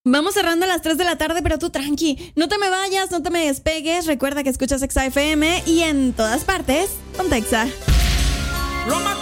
Vamos cerrando a las 3 de la tarde, pero tú tranqui, no te me vayas, no te me despegues. Recuerda que escuchas Exa FM y en todas partes, Ponte Exa. Roma